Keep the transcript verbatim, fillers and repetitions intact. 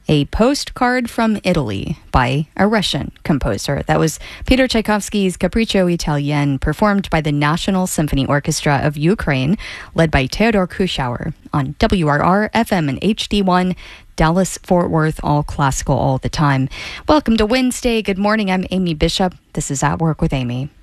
A Postcard from Italy by a Russian composer. That was Peter Tchaikovsky's Capriccio Italien, performed by the National Symphony Orchestra of Ukraine, led by Theodor Kuschauer on W R R F M and H D one, Dallas, Fort Worth, all classical all the time. Welcome to Wednesday. Good morning. I'm Amy Bishop. This is At Work with Amy.